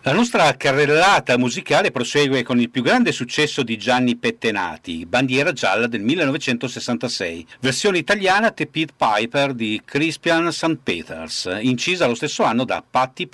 La nostra carrellata musicale prosegue con il più grande successo di Gianni Pettenati, Bandiera gialla del 1966, versione italiana The Pied Piper di Crispian St. Peters, incisa lo stesso anno da Patti